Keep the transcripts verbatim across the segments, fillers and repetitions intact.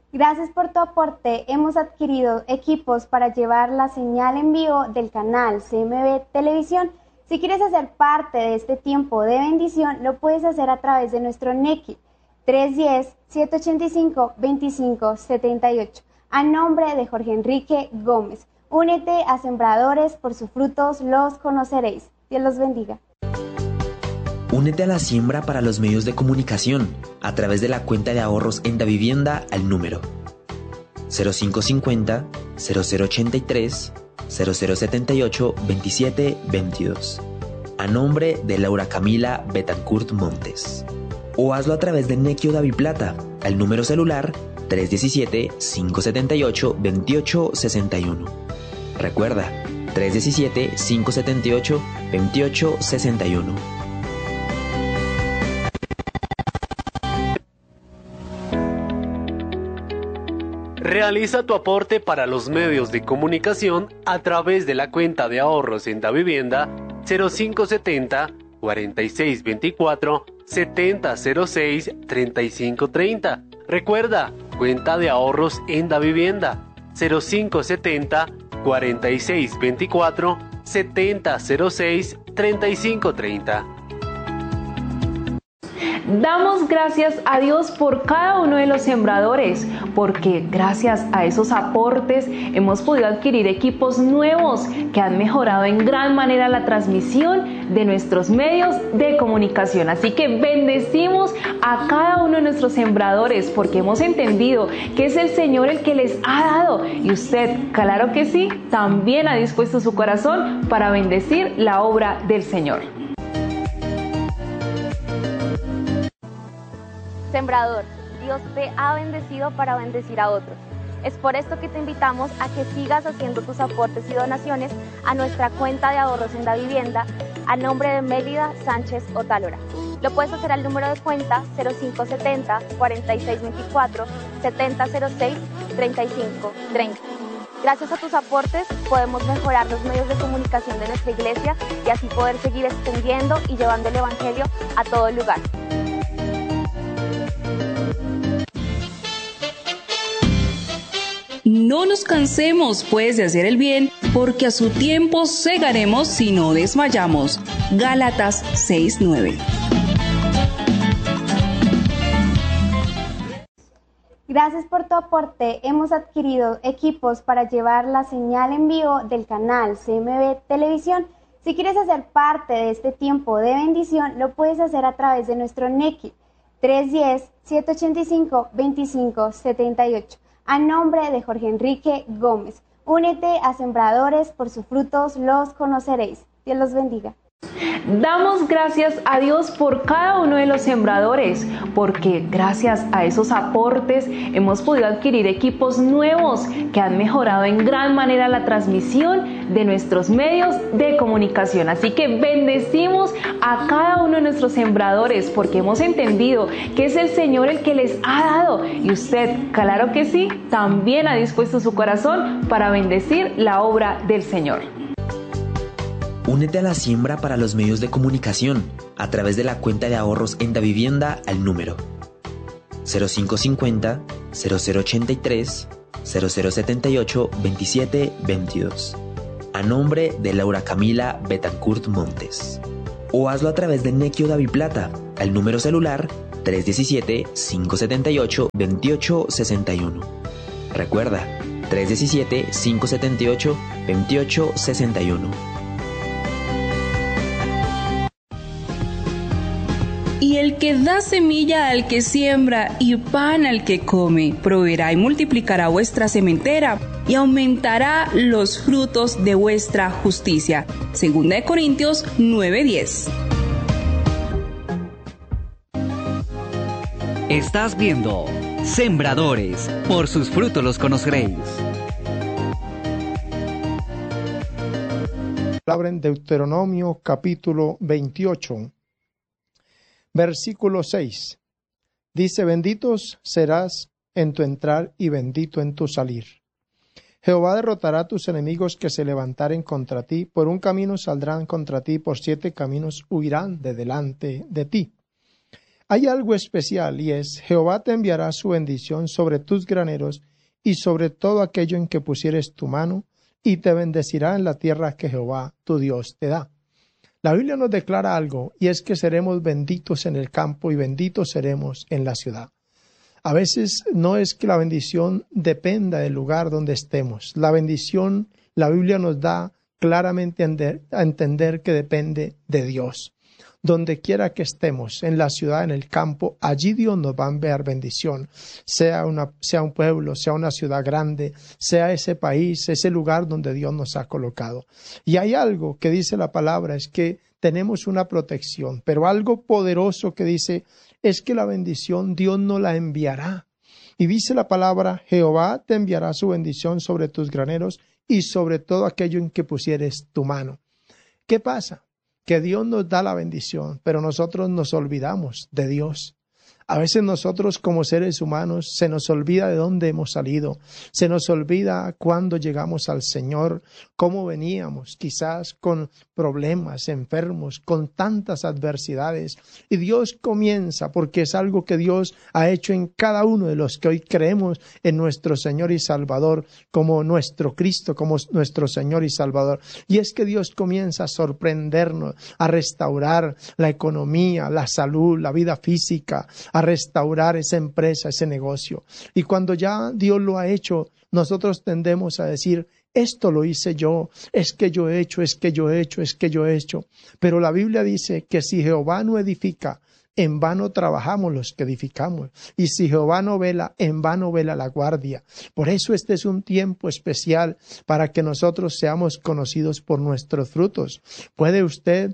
Gracias por tu aporte. Hemos adquirido equipos para llevar la señal en vivo del canal C M B Televisión. Si quieres hacer parte de este tiempo de bendición, lo puedes hacer a través de nuestro N E C I tres uno cero, siete ocho cinco, dos cinco siete ocho. A nombre de Jorge Enrique Gómez, únete a Sembradores, por sus frutos los conoceréis. Dios los bendiga. Únete a la siembra para los medios de comunicación a través de la cuenta de ahorros en Davivienda al número cero cinco cinco cero, cero cero ocho tres, cero cero siete ocho, veintisiete veintidós. A nombre de Laura Camila Betancourt Montes. O hazlo a través de Nequio Daviplata al número celular tres uno siete, cinco siete ocho, dos ocho seis uno. Recuerda, tres uno siete, cinco siete ocho, dos ocho seis uno. Realiza tu aporte para los medios de comunicación a través de la cuenta de ahorros en Davivienda cero cinco siete cero, cuatro seis dos cuatro, siete cero cero seis, tres cinco tres cero. Recuerda, cuenta de ahorros en Davivienda cero cinco siete cero, cuatro seis dos cuatro, siete cero cero seis, tres cinco tres cero. Damos gracias a Dios por cada uno de los sembradores, porque gracias a esos aportes hemos podido adquirir equipos nuevos que han mejorado en gran manera la transmisión de nuestros medios de comunicación. Así que bendecimos a cada uno de nuestros sembradores, porque hemos entendido que es el Señor el que les ha dado, y usted, claro que sí, también ha dispuesto su corazón para bendecir la obra del Señor. Sembrador, Dios te ha bendecido para bendecir a otros. Es por esto que te invitamos a que sigas haciendo tus aportes y donaciones a nuestra cuenta de ahorros en Davivienda a nombre de Mélida Sánchez Otálora. Lo puedes hacer al número de cuenta cero cinco siete cero, cuatro seis dos cuatro, siete cero cero seis, tres cinco tres cero. Gracias a tus aportes podemos mejorar los medios de comunicación de nuestra iglesia y así poder seguir extendiendo y llevando el Evangelio a todo lugar. No nos cansemos, pues, de hacer el bien, porque a su tiempo segaremos si no desmayamos. Gálatas seis nueve. Gracias por tu aporte. Hemos adquirido equipos para llevar la señal en vivo del canal C M B Televisión. Si quieres hacer parte de este tiempo de bendición, lo puedes hacer a través de nuestro N E C I tres uno cero, siete ocho cinco, dos cinco siete ocho. A nombre de Jorge Enrique Gómez, únete a Sembradores, por sus frutos los conoceréis. Dios los bendiga. Damos gracias a Dios por cada uno de los sembradores, porque gracias a esos aportes hemos podido adquirir equipos nuevos que han mejorado en gran manera la transmisión de nuestros medios de comunicación. Así que bendecimos a cada uno de nuestros sembradores, porque hemos entendido que es el Señor el que les ha dado, y usted, claro que sí, también ha dispuesto su corazón para bendecir la obra del Señor. Únete a la siembra para los medios de comunicación a través de la cuenta de ahorros en Davivienda al número cero cinco cinco cero, cero cero ocho tres, cero cero siete ocho, veintisiete veintidós. A nombre de Laura Camila Betancourt Montes. O hazlo a través de Nequio Daviplata al número celular tres uno siete, cinco siete ocho, dos ocho seis uno. Recuerda, tres uno siete, cinco siete ocho, dos ocho seis uno. Y el que da semilla al que siembra y pan al que come, proveerá y multiplicará vuestra sementera y aumentará los frutos de vuestra justicia. Segunda de Corintios nueve diez. Estás viendo Sembradores, por sus frutos los conoceréis. Palabra en Deuteronomio capítulo veintiocho. Versículo seis, dice: benditos serás en tu entrar y bendito en tu salir. Jehová derrotará a tus enemigos que se levantaren contra ti, por un camino saldrán contra ti, por siete caminos huirán de delante de ti. hay algo especial y es: Jehová te enviará su bendición sobre tus graneros y sobre todo aquello en que pusieres tu mano, y te bendecirá en la tierra que Jehová tu Dios te da. La Biblia nos declara algo, y es que seremos benditos en el campo y benditos seremos en la ciudad. A veces no es que la bendición dependa del lugar donde estemos. La bendición, la Biblia nos da claramente a entender que depende de Dios. Donde quiera que estemos, en la ciudad, en el campo, allí Dios nos va a enviar bendición, sea, una, sea un pueblo, sea una ciudad grande, sea ese país, ese lugar donde Dios nos ha colocado. Y hay algo que dice la palabra, es que tenemos una protección, pero algo poderoso que dice es que la bendición Dios nos la enviará. Y dice la palabra: Jehová te enviará su bendición sobre tus graneros y sobre todo aquello en que pusieres tu mano. ¿Qué pasa? Que Dios nos da la bendición, pero nosotros nos olvidamos de Dios. A veces nosotros como seres humanos se nos olvida de dónde hemos salido, se nos olvida cuándo llegamos al Señor, cómo veníamos, quizás con problemas, enfermos, con tantas adversidades. Y Dios comienza, porque es algo que Dios ha hecho en cada uno de los que hoy creemos en nuestro Señor y Salvador, como nuestro Cristo, como nuestro Señor y Salvador. Y es que Dios comienza a sorprendernos, a restaurar la economía, la salud, la vida física, a restaurar esa empresa, ese negocio. Y cuando ya Dios lo ha hecho, nosotros tendemos a decir: esto lo hice yo, es que yo he hecho, es que yo he hecho, es que yo he hecho. Pero la Biblia dice que si Jehová no edifica, en vano trabajamos los que edificamos. Y si Jehová no vela, en vano vela la guardia. Por eso este es un tiempo especial para que nosotros seamos conocidos por nuestros frutos. ¿Puede usted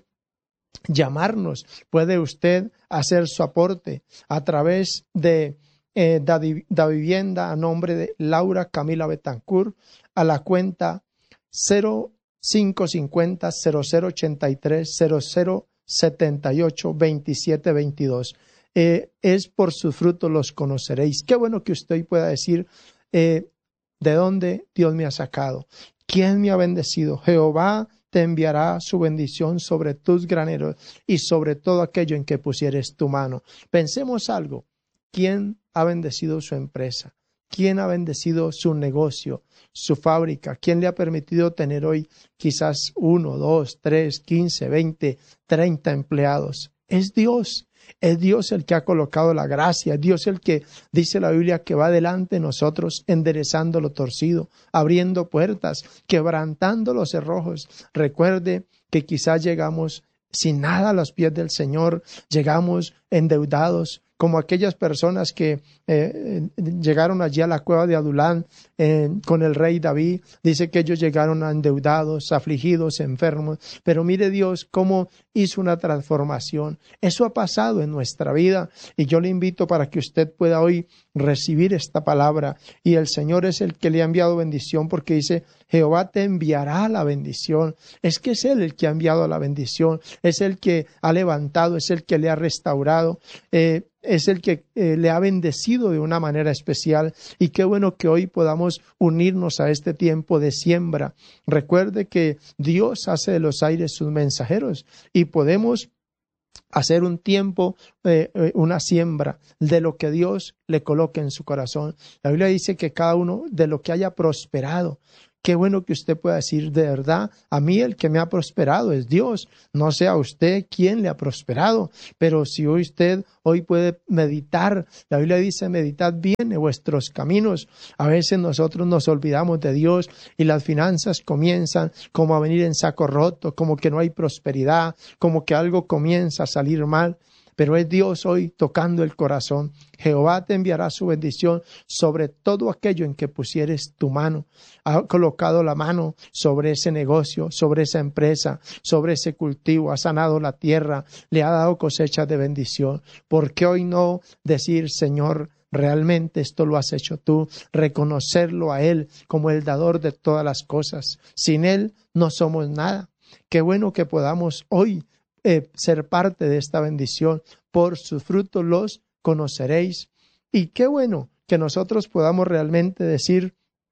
llamarnos? ¿Puede usted hacer su aporte a través de eh, da, da Vivienda a nombre de Laura Camila Betancourt a la cuenta cero cinco cincuenta, cero cero ochenta y tres, cero cero setenta y ocho, veintisiete veintidós? Eh, es por sus frutos los conoceréis. Qué bueno que usted pueda decir eh, de dónde Dios me ha sacado, quién me ha bendecido. Jehová te enviará su bendición sobre tus graneros y sobre todo aquello en que pusieres tu mano. Pensemos algo: ¿quién ha bendecido su empresa? ¿Quién ha bendecido su negocio, su fábrica? ¿Quién le ha permitido tener hoy quizás uno, dos, tres, quince, veinte, treinta empleados? Es Dios. Es Dios el que ha colocado la gracia, es Dios el que dice la Biblia que va delante de nosotros, enderezando lo torcido, abriendo puertas, quebrantando los cerrojos. Recuerde que quizás llegamos sin nada a los pies del Señor, llegamos endeudados, como aquellas personas que eh, llegaron allí a la cueva de Adulán eh, con el rey David. Dice que ellos llegaron endeudados, afligidos, enfermos, pero mire Dios cómo hizo una transformación. Eso ha pasado en nuestra vida y yo le invito para que usted pueda hoy recibir esta palabra. Y el Señor es el que le ha enviado bendición, porque dice: Jehová te enviará la bendición. Es que es Él el que ha enviado la bendición, es el que ha levantado, es el que le ha restaurado, eh, es el que eh, le ha bendecido de una manera especial. Y qué bueno que hoy podamos unirnos a este tiempo de siembra. Recuerde que Dios hace de los aires sus mensajeros y podemos hacer un tiempo, eh, una siembra de lo que Dios le coloque en su corazón. La Biblia dice que cada uno de lo que haya prosperado. Qué bueno que usted pueda decir: de verdad, a mí el que me ha prosperado es Dios. No sea usted quien le ha prosperado, pero si hoy usted hoy puede meditar, la Biblia dice: meditad bien en vuestros caminos. A veces nosotros nos olvidamos de Dios y las finanzas comienzan como a venir en saco roto, como que no hay prosperidad, como que algo comienza a salir mal. Pero es Dios hoy tocando el corazón. Jehová te enviará su bendición sobre todo aquello en que pusieres tu mano. Ha colocado la mano sobre ese negocio, sobre esa empresa, sobre ese cultivo. Ha sanado la tierra, le ha dado cosechas de bendición. ¿Por qué hoy no decir: Señor, realmente esto lo has hecho tú? Reconocerlo a Él como el dador de todas las cosas. Sin Él no somos nada. Qué bueno que podamos hoy Eh, ser parte de esta bendición. Por sus frutos los conoceréis. Y qué bueno que nosotros podamos realmente decir: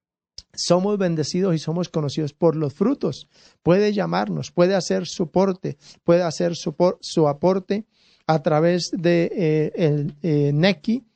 somos bendecidos y somos conocidos por los frutos. Puede llamarnos, puede hacer su aporte, puede hacer su, por, su aporte a través de eh, el eh, Nequi,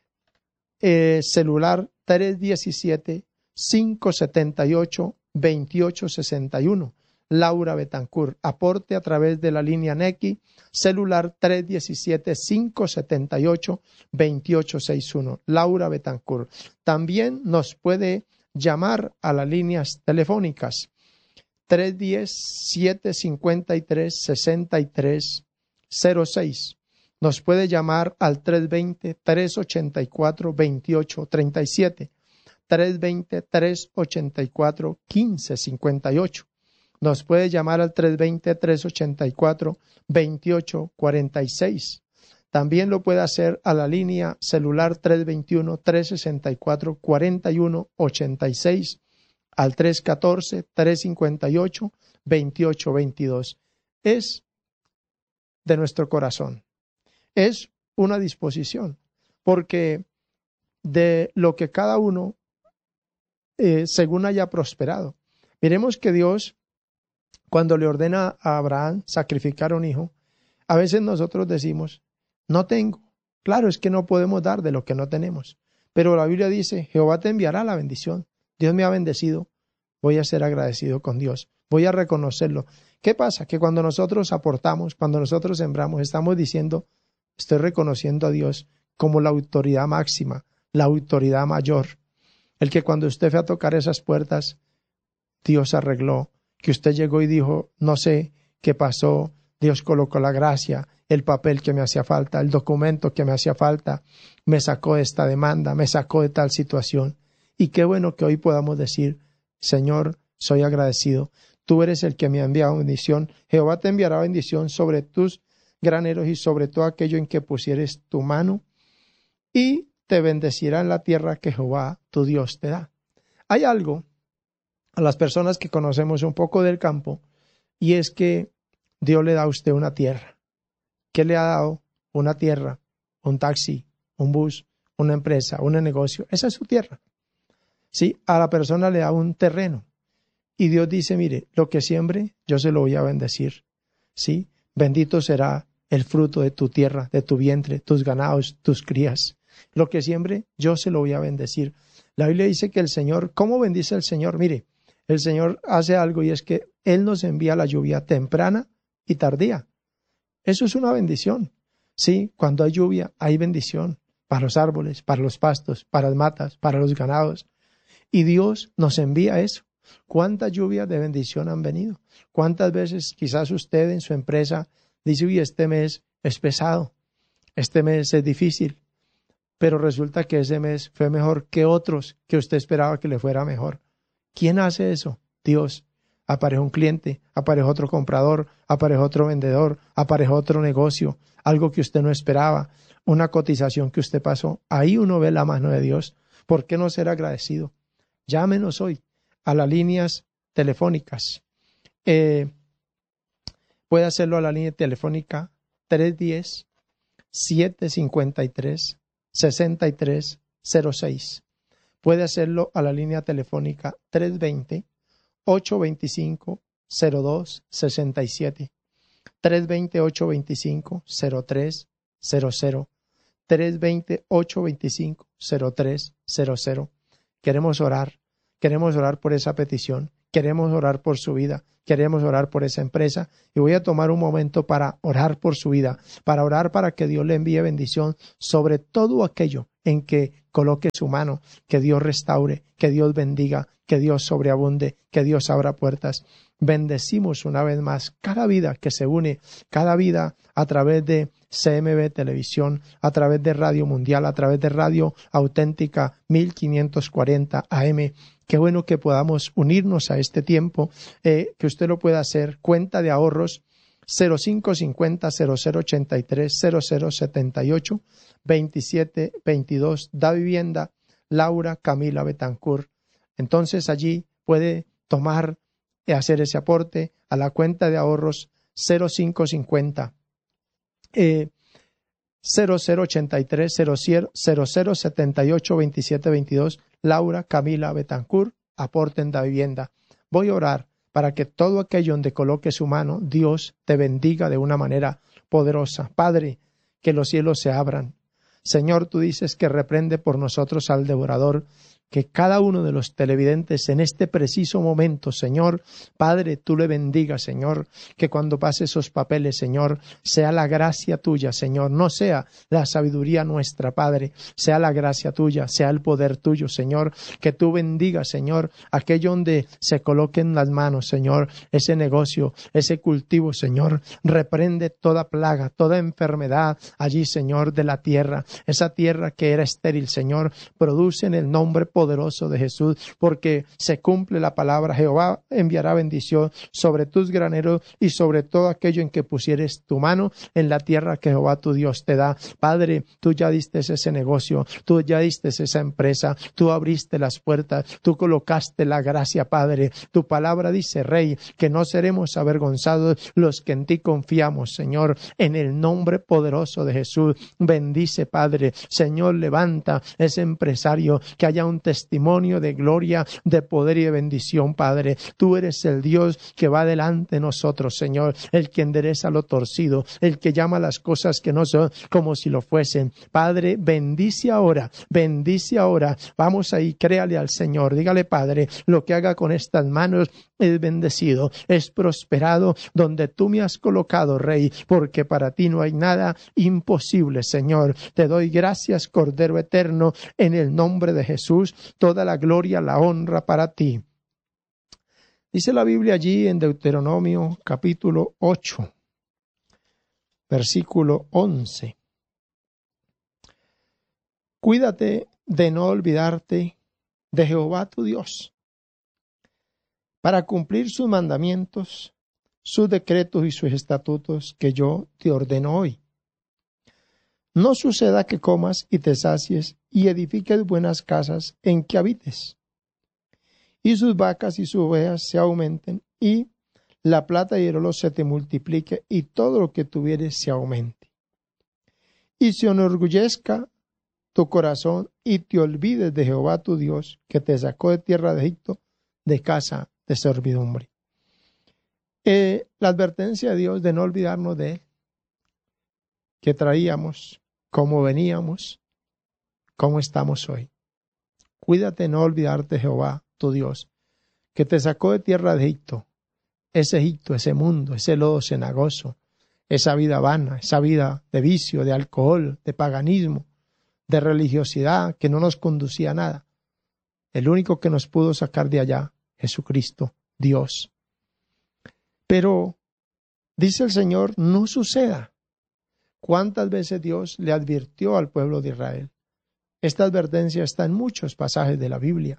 eh, celular tres diecisiete, cinco setenta y ocho, veintiocho sesenta y uno. Laura Betancourt. Aporte a través de la línea Nequi, celular tres diecisiete, cinco setenta y ocho, veintiocho sesenta y uno. Laura Betancourt. También nos puede llamar a las líneas telefónicas tres uno cero, siete cinco tres, seis tres cero seis. Nos puede llamar al tres dos cero, tres ocho cuatro, dos ocho tres siete, tres dos cero, tres ocho cuatro, uno cinco cinco ocho. Nos puede llamar al tres dos cero, tres ocho cuatro, dos ocho cuatro seis. También lo puede hacer a la línea celular tres dos uno, tres seis cuatro, cuatro uno ocho seis, al tres uno cuatro, tres cinco ocho, dos ocho dos dos. Es de nuestro corazón. Es una disposición, porque de lo que cada uno, eh, según haya prosperado. Miremos que Dios, cuando le ordena a Abraham sacrificar a un hijo, a veces nosotros decimos, no tengo. Claro, es que no podemos dar de lo que no tenemos. Pero la Biblia dice, Jehová te enviará la bendición. Dios me ha bendecido. Voy a ser agradecido con Dios. Voy a reconocerlo. ¿Qué pasa? Que cuando nosotros aportamos, cuando nosotros sembramos, estamos diciendo, estoy reconociendo a Dios como la autoridad máxima, la autoridad mayor. El que cuando usted fue a tocar esas puertas, Dios arregló. Que usted llegó y dijo, no sé qué pasó, Dios colocó la gracia, el papel que me hacía falta, el documento que me hacía falta, me sacó de esta demanda, me sacó de tal situación. Y qué bueno que hoy podamos decir, Señor, soy agradecido, tú eres el que me ha enviado bendición, Jehová te enviará bendición sobre tus graneros y sobre todo aquello en que pusieres tu mano, y te bendecirá en la tierra que Jehová tu Dios te da. Hay algo a las personas que conocemos un poco del campo, y es que Dios le da a usted una tierra. ¿Qué le ha dado? Una tierra, un taxi, un bus, una empresa, un negocio. Esa es su tierra. Sí, a la persona le da un terreno. Y Dios dice, mire, lo que siembre, yo se lo voy a bendecir. Sí, bendito será el fruto de tu tierra, de tu vientre, tus ganados, tus crías. Lo que siembre, yo se lo voy a bendecir. La Biblia dice que el Señor, ¿cómo bendice el Señor? Mire, el Señor hace algo y es que Él nos envía la lluvia temprana y tardía. Eso es una bendición. Sí, cuando hay lluvia, hay bendición para los árboles, para los pastos, para las matas, para los ganados. Y Dios nos envía eso. ¿Cuántas lluvias de bendición han venido? ¿Cuántas veces quizás usted en su empresa dice, uy, este mes es pesado, este mes es difícil, pero resulta que ese mes fue mejor que otros que usted esperaba que le fuera mejor? ¿Quién hace eso? Dios. Apareja un cliente, apareja otro comprador, apareja otro vendedor, apareja otro negocio, algo que usted no esperaba, una cotización que usted pasó. Ahí uno ve la mano de Dios. ¿Por qué no ser agradecido? Llámenos hoy a las líneas telefónicas. Eh, puede hacerlo a la línea telefónica tres uno cero, siete cinco tres, seis tres cero seis. Puede hacerlo a la línea telefónica tres dos cero, ocho dos cinco, cero dos seis siete, tres dos cero, ocho dos cinco, cero tres cero cero, tres dos cero, ocho dos cinco, cero tres cero cero. Queremos orar, queremos orar por esa petición, queremos orar por su vida, queremos orar por esa empresa, y voy a tomar un momento para orar por su vida, para orar para que Dios le envíe bendición sobre todo aquello en que coloque su mano, que Dios restaure, que Dios bendiga, que Dios sobreabunde, que Dios abra puertas. Bendecimos una vez más cada vida que se une, cada vida a través de C M B Televisión, a través de Radio Mundial, a través de Radio Auténtica mil quinientos cuarenta A M. Qué bueno que podamos unirnos a este tiempo, eh, que usted lo pueda hacer. Cuenta de ahorros cero cinco cincuenta, cero cero ochenta y tres, cero cero setenta y ocho, veintisiete veintidós. Da Vivienda, Laura Camila Betancourt. Entonces allí puede tomar y hacer ese aporte a la cuenta de ahorros cero cinco cincuenta, eh, cero cero ochenta y tres, cero cero setenta y ocho, veintisiete veintidós. Laura Camila Betancourt, aporte en Da Vivienda. Voy a orar para que todo aquello donde coloque su mano, Dios te bendiga de una manera poderosa. Padre, que los cielos se abran. Señor, tú dices que reprende por nosotros al devorador. Que cada uno de los televidentes en este preciso momento, Señor, Padre, tú le bendigas, Señor, que cuando pase esos papeles, Señor, sea la gracia tuya, Señor, no sea la sabiduría nuestra, Padre, sea la gracia tuya, sea el poder tuyo, Señor, que tú bendigas, Señor, aquello donde se coloquen las manos, Señor, ese negocio, ese cultivo, Señor, reprende toda plaga, toda enfermedad allí, Señor, de la tierra, esa tierra que era estéril, Señor, produce en el nombre poderoso de Jesús, porque se cumple la palabra. Jehová enviará bendición sobre tus graneros y sobre todo aquello en que pusieres tu mano en la tierra que Jehová tu Dios te da. Padre, tú ya diste ese negocio, tú ya diste esa empresa, tú abriste las puertas, tú colocaste la gracia, Padre. Tu palabra dice, Rey, que no seremos avergonzados los que en ti confiamos, Señor, en el nombre poderoso de Jesús. Bendice, Padre. Señor, levanta ese empresario, que haya un testimonio de gloria, de poder y de bendición, Padre. Tú eres el Dios que va delante de nosotros, Señor, el que endereza lo torcido, el que llama las cosas que no son como si lo fuesen. Padre, bendice ahora, bendice ahora. Vamos ahí, créale al Señor, dígale, Padre, lo que haga con estas manos es bendecido, es prosperado donde tú me has colocado, Rey, porque para ti no hay nada imposible, Señor. Te doy gracias, Cordero eterno, en el nombre de Jesús, toda la gloria, la honra para ti. Dice la Biblia allí en Deuteronomio capítulo ocho, versículo once. Cuídate de no olvidarte de Jehová tu Dios, para cumplir sus mandamientos, sus decretos y sus estatutos que yo te ordeno hoy. No suceda que comas y te sacies y edifiques buenas casas en que habites, y sus vacas y sus ovejas se aumenten, y la plata y el oro se te multiplique, y todo lo que tuvieres se aumente. Y se enorgullezca tu corazón, y te olvides de Jehová tu Dios, que te sacó de tierra de Egipto, de casa de servidumbre. Eh, la advertencia de Dios de no olvidarnos de Él, que traíamos, cómo veníamos, cómo estamos hoy. Cuídate de no olvidarte de Jehová, tu Dios, que te sacó de tierra de Egipto, ese Egipto, ese mundo, ese lodo cenagoso, esa vida vana, esa vida de vicio, de alcohol, de paganismo, de religiosidad que no nos conducía a nada. El único que nos pudo sacar de allá, Jesucristo, Dios. Pero, dice el Señor, no suceda. ¿Cuántas veces Dios le advirtió al pueblo de Israel? Esta advertencia está en muchos pasajes de la Biblia,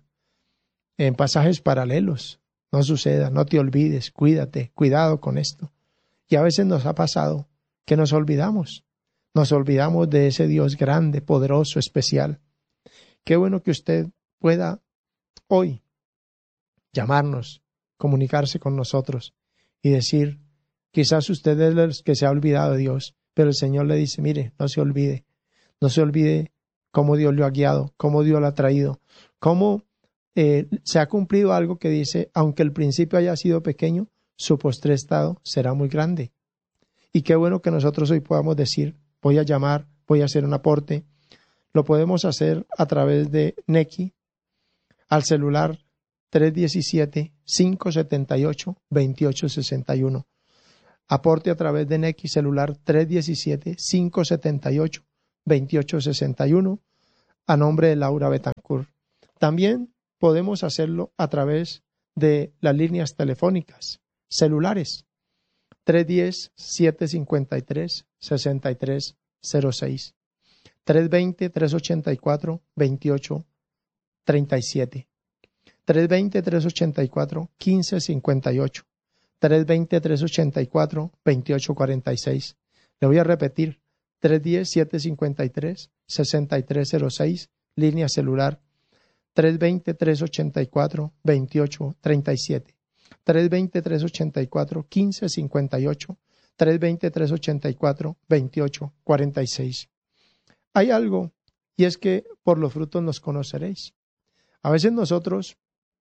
en pasajes paralelos. No suceda, no te olvides, cuídate, cuidado con esto. Y a veces nos ha pasado que nos olvidamos, nos olvidamos de ese Dios grande, poderoso, especial. Qué bueno que usted pueda hoy llamarnos, comunicarse con nosotros y decir, quizás usted es el que se ha olvidado de Dios, pero el Señor le dice, mire, no se olvide, no se olvide cómo Dios lo ha guiado, cómo Dios lo ha traído, cómo eh, se ha cumplido algo que dice, aunque el principio haya sido pequeño, su postre estado será muy grande. Y qué bueno que nosotros hoy podamos decir, voy a llamar, voy a hacer un aporte. Lo podemos hacer a través de Nequi, al celular tres uno siete, cinco siete ocho, dos ocho seis uno. Aporte a través de Nequi, celular tres uno siete, cinco siete ocho, dos ocho seis uno, a nombre de Laura Betancourt. También podemos hacerlo a través de las líneas telefónicas, celulares, tres uno cero, siete cinco tres, seis tres cero seis, tres dos cero, tres ocho cuatro, dos ocho tres siete, tres dos cero, tres ocho cuatro, uno cinco cinco ocho, tres dos cero, tres ocho cuatro, dos ocho cuatro seis. Le voy a repetir, tres uno cero, siete cinco tres, seis tres cero seis, línea celular, tres dos cero, tres ocho cuatro, dos ocho tres siete, tres dos cero, tres ocho cuatro, uno cinco cinco ocho, tres dos cero, tres ocho cuatro, dos ocho cuatro seis. Hay algo, y es que por los frutos nos conoceréis. A veces nosotros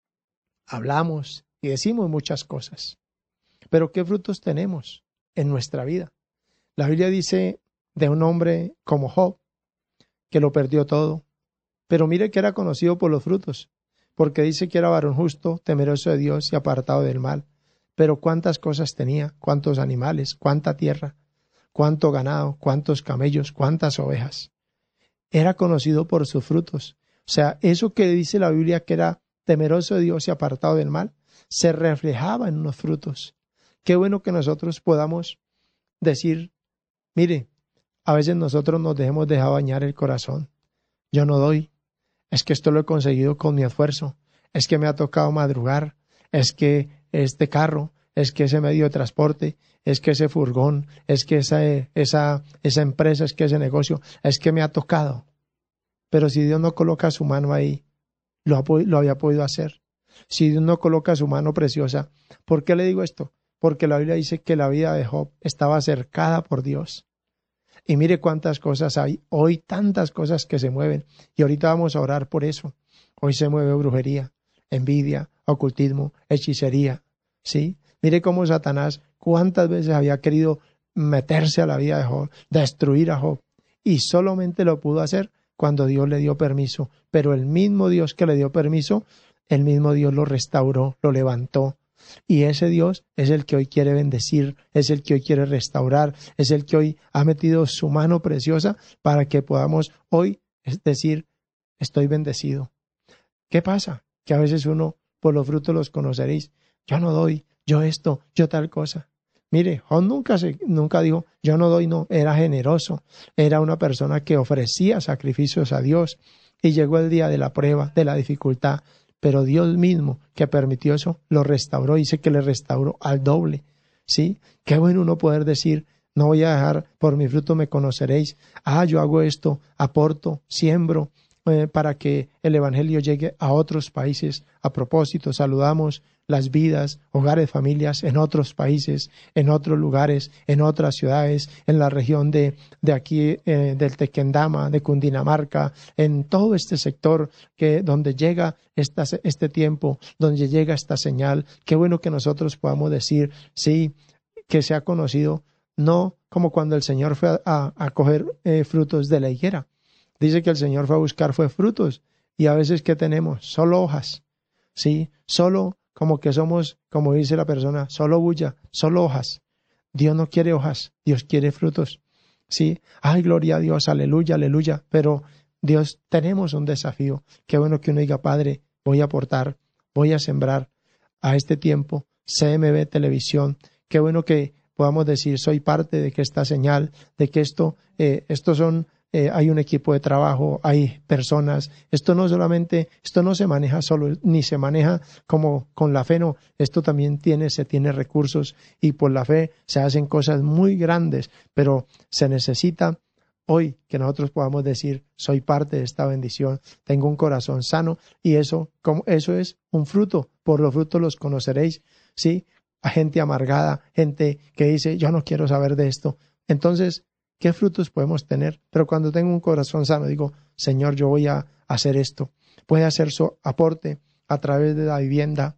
hablamos y decimos muchas cosas, pero ¿qué frutos tenemos en nuestra vida? La Biblia dice de un hombre como Job, que lo perdió todo, pero mire que era conocido por los frutos, porque dice que era varón justo, temeroso de Dios y apartado del mal. Pero cuántas cosas tenía, cuántos animales, cuánta tierra, cuánto ganado, cuántos camellos, cuántas ovejas. Era conocido por sus frutos. O sea, eso que dice la Biblia que era temeroso de Dios y apartado del mal, se reflejaba en los frutos. Qué bueno que nosotros podamos decir, mire, a veces nosotros nos dejemos dejar bañar el corazón. Yo no doy, es que esto lo he conseguido con mi esfuerzo, es que me ha tocado madrugar, es que este carro, es que ese medio de transporte, es que ese furgón, es que esa, esa, esa empresa, es que ese negocio, es que me ha tocado. Pero si Dios no coloca su mano ahí, lo, ha, lo había podido hacer. Si Dios no coloca su mano preciosa, ¿por qué le digo esto? Porque la Biblia dice que la vida de Job estaba cercada por Dios. Y mire cuántas cosas hay, hoy tantas cosas que se mueven, y ahorita vamos a orar por eso. Hoy se mueve brujería, envidia, ocultismo, hechicería, ¿sí? Mire cómo Satanás cuántas veces había querido meterse a la vida de Job, destruir a Job, y solamente lo pudo hacer cuando Dios le dio permiso, pero el mismo Dios que le dio permiso, el mismo Dios lo restauró, lo levantó. Y ese Dios es el que hoy quiere bendecir, es el que hoy quiere restaurar, es el que hoy ha metido su mano preciosa para que podamos hoy decir, estoy bendecido. ¿Qué pasa? Que a veces uno, por los frutos los conoceréis. Yo no doy, yo esto, yo tal cosa. Mire, Job nunca, se, nunca dijo, yo no doy, no, era generoso, era una persona que ofrecía sacrificios a Dios y llegó el día de la prueba, de la dificultad. Pero Dios mismo que permitió eso, lo restauró, dice que le restauró al doble, ¿sí? Qué bueno uno poder decir, no voy a dejar, por mi fruto me conoceréis, ah, yo hago esto, aporto, siembro, eh, para que el Evangelio llegue a otros países. A propósito, saludamos las vidas, hogares, familias en otros países, en otros lugares, en otras ciudades, en la región de, de aquí, eh, del Tequendama, de Cundinamarca, en todo este sector que donde llega esta, este tiempo, donde llega esta señal. Qué bueno que nosotros podamos decir, sí, que se ha conocido, no como cuando el Señor fue a, a, a coger eh, frutos de la higuera. Dice que el Señor fue a buscar fue frutos, y a veces ¿qué tenemos? Solo hojas, ¿sí? Solo como que somos, como dice la persona, solo bulla, solo hojas. Dios no quiere hojas, Dios quiere frutos, ¿sí? Ay, gloria a Dios, aleluya, aleluya. Pero Dios, tenemos un desafío. Qué bueno que uno diga, Padre, voy a aportar, voy a sembrar a este tiempo, C M B Televisión. Qué bueno que podamos decir, soy parte de que esta señal, de que esto, eh, estos son... Eh, hay un equipo de trabajo, hay personas. Esto no solamente, esto no se maneja solo, ni se maneja como con la fe, no. Esto también tiene, se tiene recursos, y por la fe se hacen cosas muy grandes, pero se necesita hoy que nosotros podamos decir, soy parte de esta bendición, tengo un corazón sano, y eso, como, eso es un fruto, por los frutos los conoceréis, ¿sí? A gente amargada, gente que dice, yo no quiero saber de esto. Entonces, ¿qué frutos podemos tener? Pero cuando tengo un corazón sano, digo, Señor, yo voy a hacer esto. Puede hacer su aporte a través de la vivienda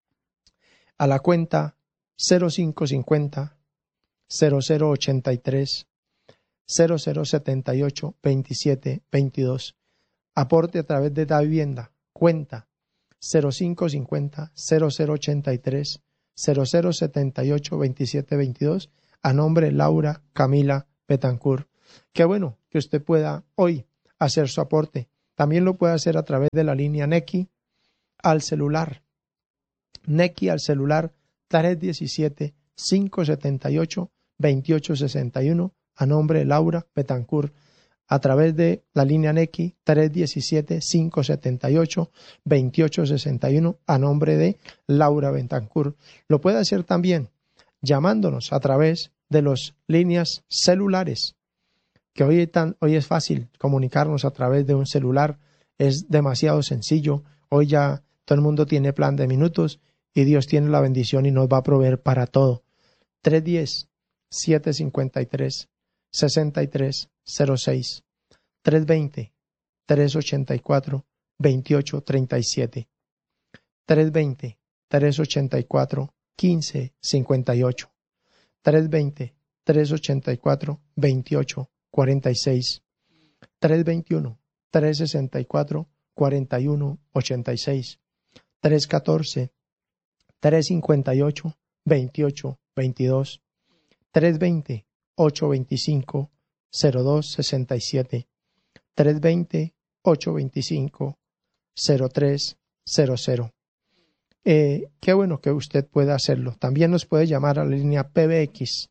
a la cuenta cero cinco cincuenta, cero cero ochenta y tres, cero cero setenta y ocho, veintisiete veintidós. Aporte a través de la vivienda, cuenta cero cinco cincuenta, cero cero ochenta y tres, cero cero setenta y ocho, veintisiete veintidós, a nombre de Laura Camila Betancourt. Qué bueno que usted pueda hoy hacer su aporte. También lo puede hacer a través de la línea Nequi al celular. Nequi al celular tres uno siete, cinco siete ocho, dos ocho seis uno, a nombre de Laura Betancourt. A través de la línea Nequi tres uno siete, cinco siete ocho, dos ocho seis uno, a nombre de Laura Betancourt. Lo puede hacer también llamándonos a través de las líneas celulares, que hoy, tan, hoy es fácil comunicarnos a través de un celular, es demasiado sencillo. Hoy ya todo el mundo tiene plan de minutos, y Dios tiene la bendición y nos va a proveer para todo. tres uno cero, siete cinco tres, seis tres cero seis, tres dos cero, tres ocho cuatro, dos ocho tres siete, tres dos cero, tres ocho cuatro, uno cinco cinco ocho, tres dos cero, tres ochenta y cuatro, veintiocho cuarenta y seis, tres veintiuno, tres sesenta y cuatro, cuarenta y uno ochenta y seis, tres catorce, tres cincuenta y ocho, veintiocho veintidós, tres veinte, ocho veinticinco, cero dos sesenta y siete, tres veinte, ocho veinticinco, cero tres cero cero. Eh, qué bueno que usted pueda hacerlo. También nos puede llamar a la línea P B X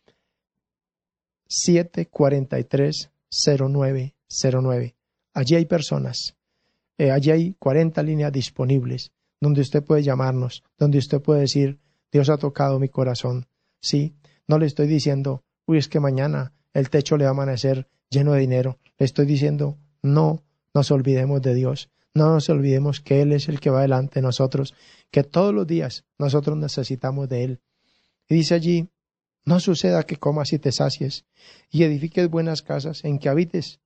siete cuarenta y tres, cero nueve cero nueve. Allí hay personas, eh, allí hay cuarenta líneas disponibles donde usted puede llamarnos, donde usted puede decir, Dios ha tocado mi corazón. Sí, no le estoy diciendo, uy, es que mañana el techo le va a amanecer lleno de dinero. Le estoy diciendo, no nos olvidemos de Dios. No nos olvidemos que Él es el que va delante de nosotros, que todos los días nosotros necesitamos de Él. Y dice allí, no suceda que comas y te sacies, y edifiques buenas casas en que habites.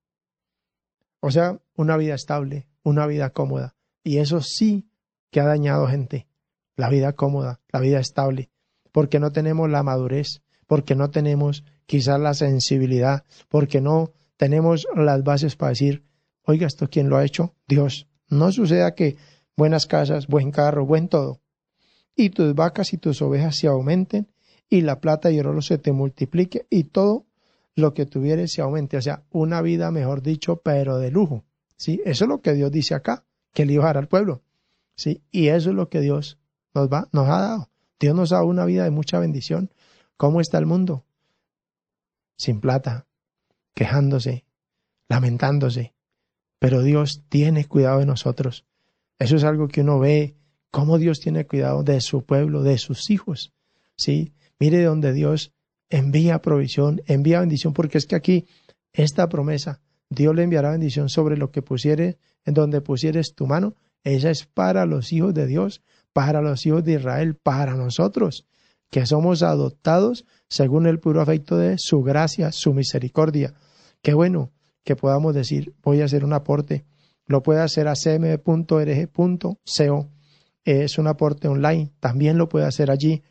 O sea, una vida estable, una vida cómoda. Y eso sí que ha dañado gente. La vida cómoda, la vida estable. Porque no tenemos la madurez, porque no tenemos quizás la sensibilidad, porque no tenemos las bases para decir, oiga, ¿esto quién lo ha hecho? Dios. No suceda que buenas casas, buen carro, buen todo, y tus vacas y tus ovejas se aumenten, y la plata y el oro se te multiplique, y todo lo que tuvieres se aumente. O sea, una vida, mejor dicho, pero de lujo. ¿Sí? Eso es lo que Dios dice acá, que le iba a dar al pueblo. ¿Sí? Y eso es lo que Dios nos, va, nos ha dado. Dios nos ha dado una vida de mucha bendición. ¿Cómo está el mundo? Sin plata, quejándose, lamentándose. Pero Dios tiene cuidado de nosotros. Eso es algo que uno ve, cómo Dios tiene cuidado de su pueblo, de sus hijos. ¿Sí? Mire donde Dios envía provisión, envía bendición, porque es que aquí, esta promesa, Dios le enviará bendición sobre lo que pusieres, en donde pusieres tu mano. Esa es para los hijos de Dios, para los hijos de Israel, para nosotros, que somos adoptados según el puro afecto de su gracia, su misericordia. Qué bueno que podamos decir, voy a hacer un aporte. Lo puede hacer a c m b punto o r g punto c o. Es un aporte online. También lo puede hacer allí,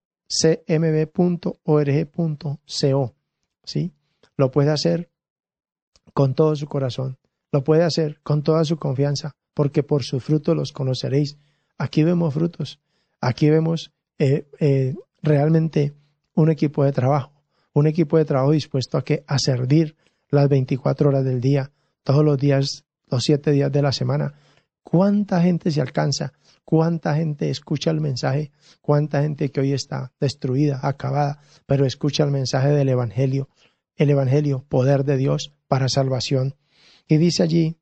c m b punto o r g punto c o. ¿Sí? Lo puede hacer con todo su corazón. Lo puede hacer con toda su confianza, porque por sus frutos los conoceréis. Aquí vemos frutos. Aquí vemos eh, eh, realmente un equipo de trabajo. Un equipo de trabajo dispuesto a, que, a servir las veinticuatro horas del día, todos los días, los siete días de la semana. ¿Cuánta gente se alcanza? ¿Cuánta gente escucha el mensaje? ¿Cuánta gente que hoy está destruida, acabada, pero escucha el mensaje del Evangelio? El Evangelio, poder de Dios para salvación. Y dice allí,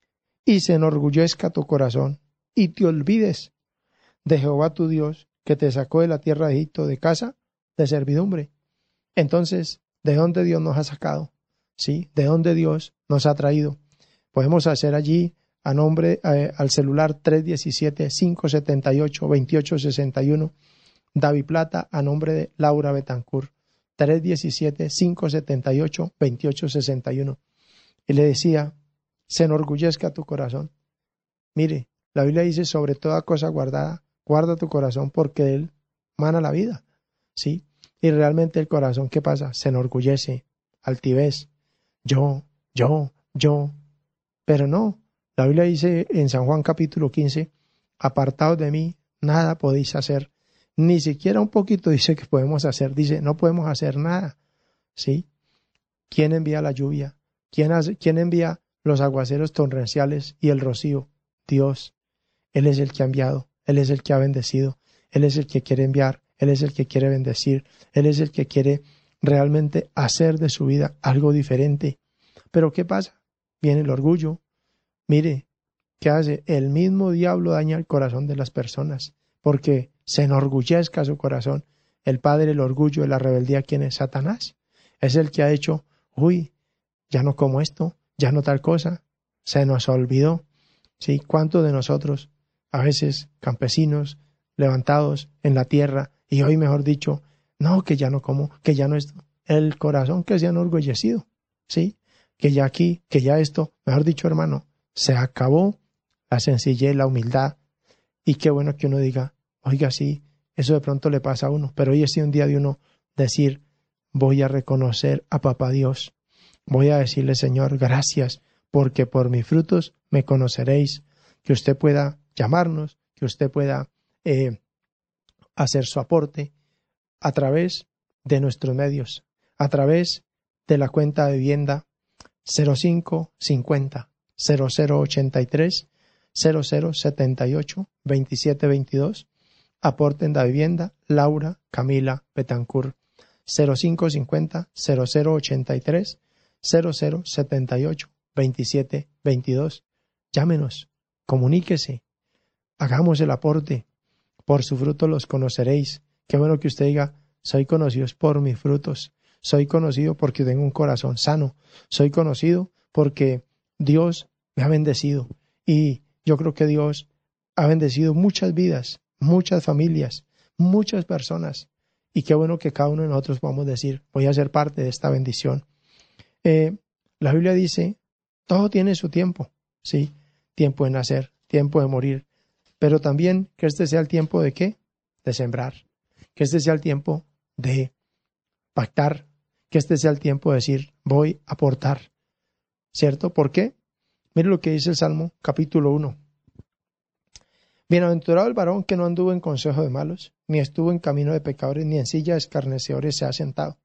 y se enorgullezca tu corazón, y te olvides de Jehová tu Dios, que te sacó de la tierra de Egipto, de casa de servidumbre. Entonces, ¿de dónde Dios nos ha sacado? ¿Sí? ¿De dónde Dios nos ha traído? Podemos hacer allí a nombre eh, al celular tres diecisiete, cinco setenta y ocho, veintiocho sesenta y uno, David Plata a nombre de Laura Betancourt, tres diecisiete, cinco setenta y ocho, veintiocho sesenta y uno. Y le decía, se enorgullezca tu corazón. Mire, la Biblia dice, sobre toda cosa guardada, guarda tu corazón porque de él mana la vida. ¿Sí? Y realmente el corazón, ¿qué pasa? Se enorgullece, altivez. Yo, yo, yo. Pero no, la Biblia dice en San Juan capítulo quince, apartados de mí, nada podéis hacer. Ni siquiera un poquito dice que podemos hacer. Dice, no podemos hacer nada. ¿Sí? ¿Quién envía la lluvia? ¿Quién, hace, ¿Quién envía los aguaceros torrenciales y el rocío? Dios. Él es el que ha enviado. Él es el que ha bendecido. Él es el que quiere enviar. Él es el que quiere bendecir. Él es el que quiere realmente hacer de su vida algo diferente. Pero ¿qué pasa? Viene el orgullo. Mire, ¿qué hace? El mismo diablo daña el corazón de las personas porque se enorgullezca su corazón. El padre del orgullo, de la rebeldía, ¿quién es? Satanás. Es el que ha hecho, uy, ya no como esto, ya no tal cosa, se nos olvidó. ¿Sí? ¿Cuántos de nosotros, a veces campesinos, levantados en la tierra, y hoy mejor dicho, no, que ya no como, que ya no esto, el corazón que se ha enorgullecido, ¿sí? Que ya aquí, que ya esto, mejor dicho, hermano, se acabó la sencillez, la humildad, y qué bueno que uno diga, oiga, sí, eso de pronto le pasa a uno, pero hoy es un día de uno decir, voy a reconocer a Papá Dios. Voy a decirle, Señor, gracias, porque por mis frutos me conoceréis. Que usted pueda llamarnos, que usted pueda eh, hacer su aporte a través de nuestros medios, a través de la cuenta de vivienda cero cinco cincuenta, cero cero ochenta y tres, cero cero setenta y ocho, veintisiete veintidós. Aporten da vivienda Laura Camila Betancourt, cero cinco cincuenta, cero cero ochenta y tres, cero cero setenta y ocho, veintisiete veintidós. Llámenos, comuníquese, hagamos el aporte. Por su fruto los conoceréis. Qué bueno que usted diga, soy conocido por mis frutos. Soy conocido porque tengo un corazón sano. Soy conocido porque Dios me ha bendecido. Y yo creo que Dios ha bendecido muchas vidas, muchas familias, muchas personas. Y qué bueno que cada uno de nosotros podamos decir, voy a ser parte de esta bendición. Eh, la Biblia dice, todo tiene su tiempo. Sí, tiempo de nacer, tiempo de morir. Pero también que este sea el tiempo de ¿qué? De sembrar. Que este sea el tiempo de pactar. Que este sea el tiempo de decir, voy a aportar. ¿Cierto? ¿Por qué? Mire lo que dice el Salmo capítulo uno. Bienaventurado el varón que no anduvo en consejo de malos, ni estuvo en camino de pecadores, ni en silla de escarnecedores se ha sentado.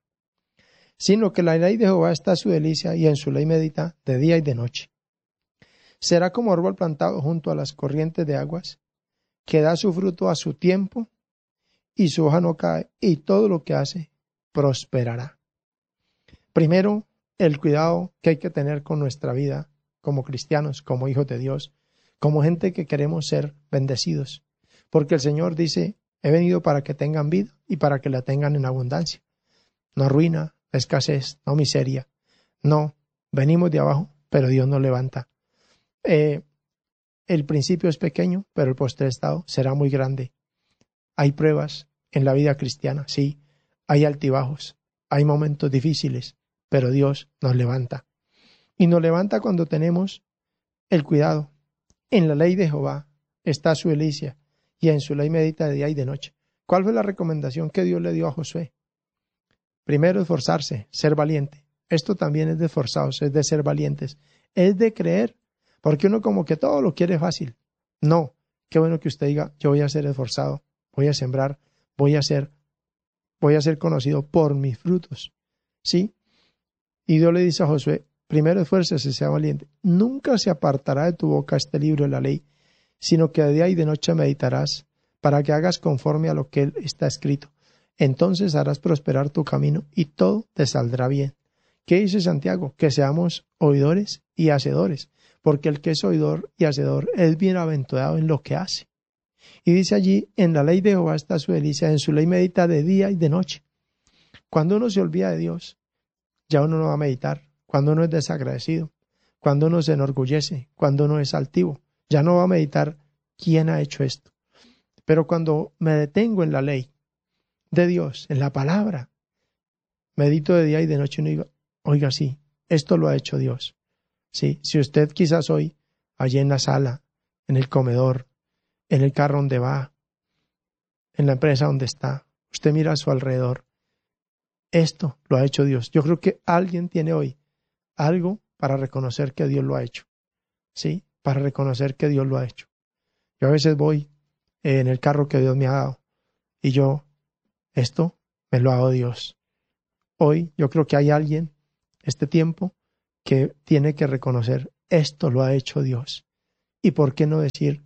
Sino que la ley de Jehová está su delicia, y en su ley medita de día y de noche. Será como árbol plantado junto a las corrientes de aguas, que da su fruto a su tiempo, y su hoja no cae, y todo lo que hace prosperará. Primero, el cuidado que hay que tener con nuestra vida como cristianos, como hijos de Dios, como gente que queremos ser bendecidos. Porque el Señor dice, he venido para que tengan vida y para que la tengan en abundancia. No ruina, escasez, no miseria. No, venimos de abajo, pero Dios nos levanta. Eh, el principio es pequeño, pero el postre estado será muy grande. Hay pruebas en la vida cristiana, sí, hay altibajos, hay momentos difíciles, pero Dios nos levanta. Y nos levanta cuando tenemos el cuidado. En la ley de Jehová está su delicia, y en su ley medita de día y de noche. ¿Cuál fue la recomendación que Dios le dio a Josué? Primero, esforzarse, ser valiente. Esto también es de esforzados, es de ser valientes, es de creer. Porque uno como que todo lo quiere fácil. No, qué bueno que usted diga, yo voy a ser esforzado, voy a sembrar, voy a ser, voy a ser conocido por mis frutos. ¿Sí? Y Dios le dice a Josué, primero esfuércese, sea valiente. Nunca se apartará de tu boca este libro de la ley, sino que de día y de noche meditarás, para que hagas conforme a lo que él está escrito. Entonces harás prosperar tu camino y todo te saldrá bien. ¿Qué dice Santiago? Que seamos oidores y hacedores. Porque el que es oidor y hacedor es bienaventurado en lo que hace. Y dice allí, en la ley de Jehová está su delicia, en su ley medita de día y de noche. Cuando uno se olvida de Dios, ya uno no va a meditar. Cuando uno es desagradecido, cuando uno se enorgullece, cuando uno es altivo, ya no va a meditar quién ha hecho esto. Pero cuando me detengo en la ley de Dios, en la palabra, medito de día y de noche y digo, oiga, sí, esto lo ha hecho Dios. Sí, si usted quizás hoy, allí en la sala, en el comedor, en el carro donde va, en la empresa donde está, usted mira a su alrededor, esto lo ha hecho Dios. Yo creo que alguien tiene hoy algo para reconocer que Dios lo ha hecho. Sí, para reconocer que Dios lo ha hecho. Yo a veces voy en el carro que Dios me ha dado y yo, esto me lo ha dado Dios. Hoy yo creo que hay alguien, este tiempo, que tiene que reconocer, esto lo ha hecho Dios. ¿Y por qué no decir,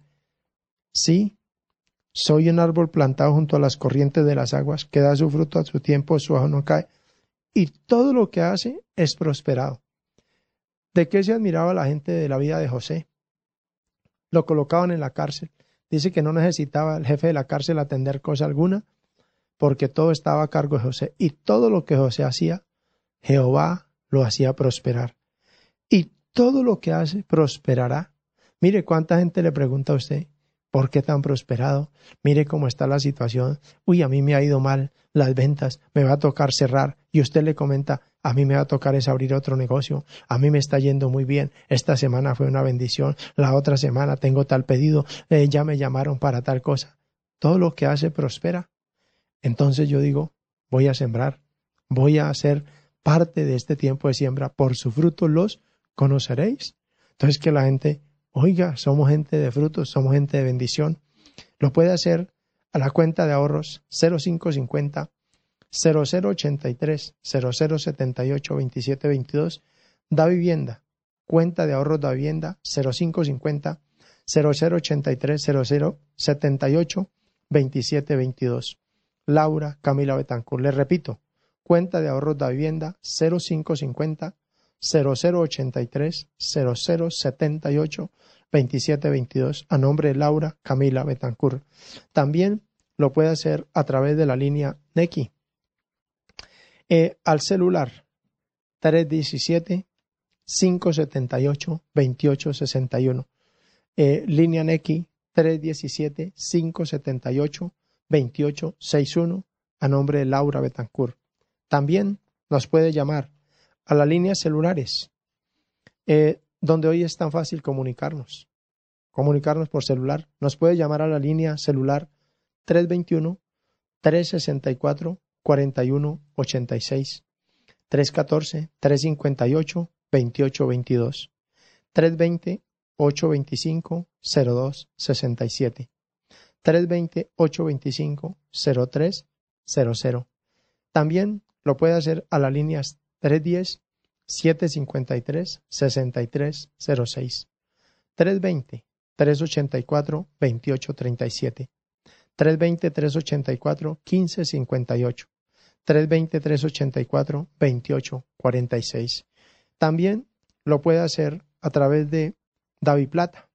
sí, soy un árbol plantado junto a las corrientes de las aguas, que da su fruto a su tiempo, su hoja no cae, y todo lo que hace es prosperado? ¿De qué se admiraba la gente de la vida de José? Lo colocaban en la cárcel. Dice que no necesitaba el jefe de la cárcel atender cosa alguna, porque todo estaba a cargo de José. Y todo lo que José hacía, Jehová lo hacía prosperar. Y todo lo que hace prosperará. Mire cuánta gente le pregunta a usted, ¿por qué tan prosperado? Mire cómo está la situación. Uy, a mí me ha ido mal las ventas, me va a tocar cerrar. Y usted le comenta, a mí me va a tocar es abrir otro negocio. A mí me está yendo muy bien. Esta semana fue una bendición. La otra semana tengo tal pedido. Eh, ya me llamaron para tal cosa. Todo lo que hace prospera. Entonces yo digo, voy a sembrar, voy a ser parte de este tiempo de siembra, por su fruto los conoceréis. Entonces que la gente, oiga, somos gente de frutos, somos gente de bendición. Lo puede hacer a la cuenta de ahorros cero cinco cincuenta, cero cero ochenta y tres, cero cero setenta y ocho, veintisiete veintidós, Da Vivienda, cuenta de ahorros Da Vivienda cero cinco cincuenta, cero cero ochenta y tres, cero cero setenta y ocho, veintisiete veintidós. Laura Camila Betancourt. Les repito, cuenta de ahorros Da Vivienda cero cinco cincuenta, cero cero ochenta y tres, cero cero setenta y ocho, veintisiete veintidós, a nombre de Laura Camila Betancourt. También lo puede hacer a través de la línea Nequi. Eh, al celular tres diecisiete, cinco setenta y ocho, veintiocho sesenta y uno. Eh, línea Nequi tres diecisiete, cinco setenta y ocho, veintiocho sesenta y uno, a nombre de Laura Betancourt. También nos puede llamar a las líneas celulares, eh, donde hoy es tan fácil comunicarnos, comunicarnos por celular. Nos puede llamar a la línea celular tres veintiuno, tres sesenta y cuatro, cuarenta y uno ochenta y seis, tres catorce, tres cincuenta y ocho, veintiocho veintidós, tres veinte, ocho veinticinco, cero dos sesenta y siete, tres veinte, ocho veinticinco, cero tres cero cero. También lo puede hacer a las líneas tres diez, siete cincuenta y tres, sesenta y tres cero seis, tres veinte, tres ochenta y cuatro, veintiocho treinta y siete, tres veinte, tres ochenta y cuatro, quince cincuenta y ocho, tres veinte, tres ochenta y cuatro, veintiocho cuarenta y seis. También lo puede hacer a través de DaviPlata.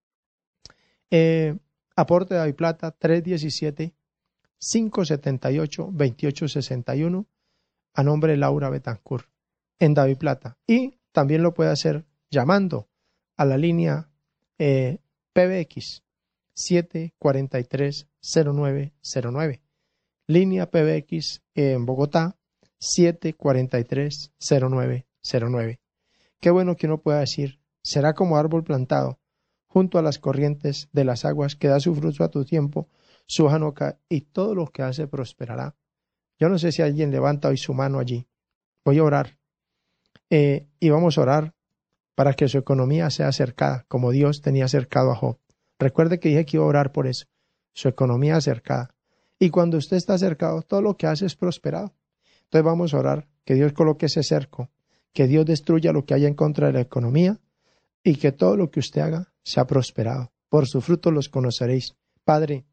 Eh, aporte de DaviPlata tres diecisiete, cinco setenta y ocho, veintiocho sesenta y uno, a nombre de Laura Betancourt en DaviPlata. Y también lo puede hacer llamando a la línea eh, P B X siete cuarenta y tres, cero nueve cero nueve. Línea P B X eh, en Bogotá siete cuarenta y tres, cero nueve cero nueve. Qué bueno que uno pueda decir, será como árbol plantado junto a las corrientes de las aguas, que da su fruto a tu tiempo, su hoja no cae, y todo lo que hace prosperará. Yo no sé si alguien levanta hoy su mano allí. Voy a orar. Eh, y vamos a orar para que su economía sea acercada, como Dios tenía acercado a Job. Recuerde que dije que iba a orar por eso. Su economía acercada. Y cuando usted está acercado, todo lo que hace es prosperado. Entonces vamos a orar que Dios coloque ese cerco, que Dios destruya lo que haya en contra de la economía y que todo lo que usted haga sea prosperado. Por su fruto los conoceréis. Padre,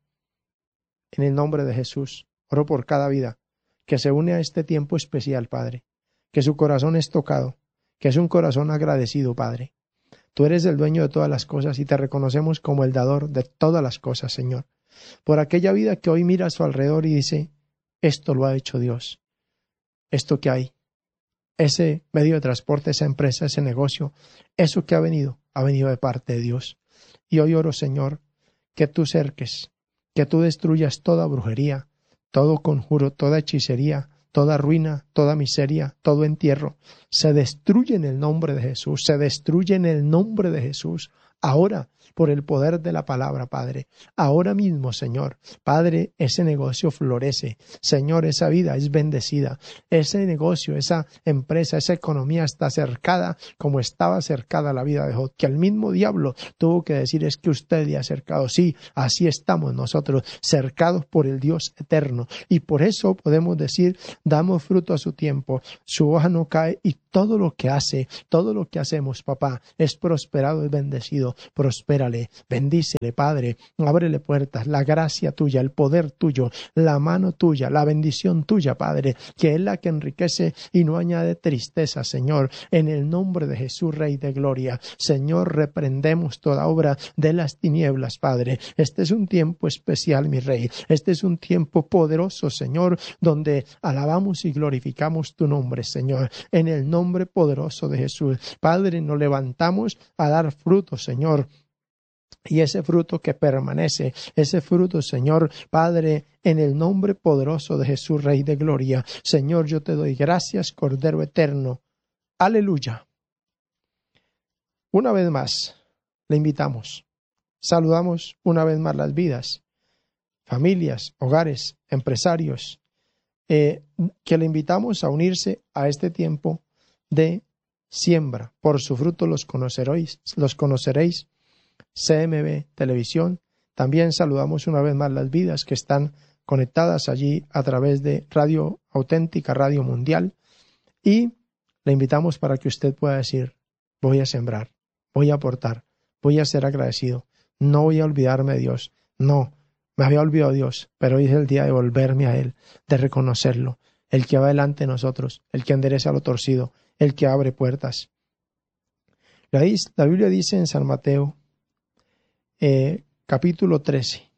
en el nombre de Jesús, oro por cada vida que se une a este tiempo especial, Padre, que su corazón es tocado, que es un corazón agradecido, Padre. Tú eres el dueño de todas las cosas y te reconocemos como el dador de todas las cosas, Señor. Por aquella vida que hoy mira a su alrededor y dice, esto lo ha hecho Dios. Esto que hay, ese medio de transporte, esa empresa, ese negocio, eso que ha venido, ha venido de parte de Dios. Y hoy oro, Señor, que tú cerques, que tú destruyas toda brujería, todo conjuro, toda hechicería, toda ruina, toda miseria, todo entierro, se destruye en el nombre de Jesús, se destruye en el nombre de Jesús. Ahora, por el poder de la palabra, Padre, ahora mismo, Señor, Padre, ese negocio florece, Señor, esa vida es bendecida, ese negocio, esa empresa, esa economía está cercada como estaba cercada la vida de Job, que al mismo diablo tuvo que decir, es que usted le ha cercado. Sí, así estamos nosotros, cercados por el Dios eterno, y por eso podemos decir, damos fruto a su tiempo, su hoja no cae, y todo lo que hace, todo lo que hacemos, papá, es prosperado, es bendecido. Prospérale, bendícele, Padre, ábrele puertas, la gracia tuya, el poder tuyo, la mano tuya, la bendición tuya, Padre, que es la que enriquece y no añade tristeza, Señor, en el nombre de Jesús, Rey de Gloria. Señor, reprendemos toda obra de las tinieblas, Padre. Este es un tiempo especial, mi Rey, este es un tiempo poderoso, Señor, donde alabamos y glorificamos tu nombre, Señor, en el nombre poderoso de Jesús. Padre, nos levantamos a dar fruto, Señor, y ese fruto que permanece, ese fruto, Señor, Padre, en el nombre poderoso de Jesús, Rey de Gloria. Señor, yo te doy gracias, Cordero Eterno. Aleluya. Una vez más, le invitamos. Saludamos una vez más las vidas, familias, hogares, empresarios, eh, que le invitamos a unirse a este tiempo de siembra. Por su fruto los conoceréis, los conoceréis. C M B Televisión. También saludamos una vez más las vidas que están conectadas allí a través de Radio Auténtica, Radio Mundial. Y le invitamos para que usted pueda decir, voy a sembrar, voy a aportar, voy a ser agradecido, no voy a olvidarme de Dios. No, me había olvidado de Dios, pero hoy es el día de volverme a Él, de reconocerlo, el que va delante de nosotros, el que endereza lo torcido, el que abre puertas. La, la Biblia dice en San Mateo, eh, capítulo trece,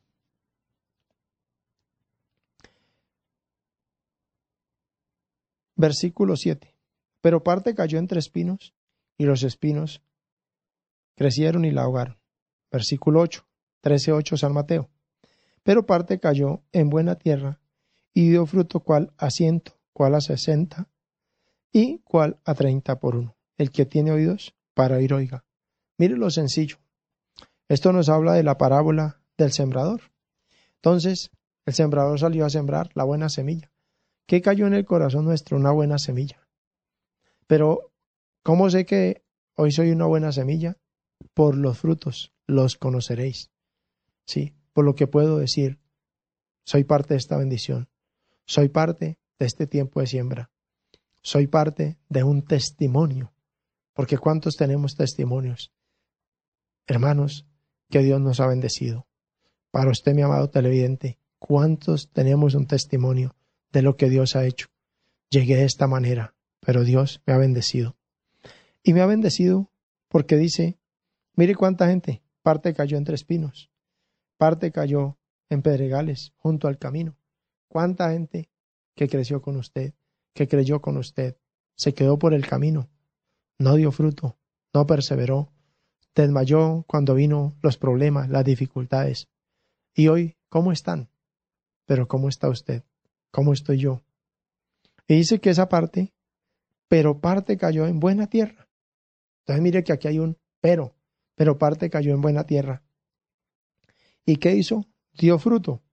versículo siete. Pero parte cayó entre espinos, y los espinos crecieron y la ahogaron. Versículo ocho, trece ocho San Mateo. Pero parte cayó en buena tierra, y dio fruto cual a ciento, cual a sesenta, y cual a treinta por uno. El que tiene oídos, para oír oiga. Mire lo sencillo. Esto nos habla de la parábola del sembrador. Entonces, el sembrador salió a sembrar la buena semilla. ¿Qué cayó en el corazón nuestro? Una buena semilla. Pero, ¿cómo sé que hoy soy una buena semilla? Por los frutos los conoceréis. Sí, por lo que puedo decir, soy parte de esta bendición. Soy parte de este tiempo de siembra. Soy parte de un testimonio. Porque ¿cuántos tenemos testimonios? Hermanos, que Dios nos ha bendecido. Para usted, mi amado televidente, ¿cuántos tenemos un testimonio de lo que Dios ha hecho? Llegué de esta manera, pero Dios me ha bendecido. Y me ha bendecido porque dice, mire cuánta gente, parte cayó entre espinos, parte cayó en pedregales junto al camino. Cuánta gente que creció con usted, que creyó con usted, se quedó por el camino, no dio fruto, no perseveró, desmayó cuando vino los problemas, las dificultades. Y hoy, ¿cómo están? Pero ¿cómo está usted? ¿Cómo estoy yo? Y dice que esa parte, pero parte cayó en buena tierra. Entonces mire que aquí hay un pero, pero parte cayó en buena tierra. ¿Y qué hizo? Dio fruto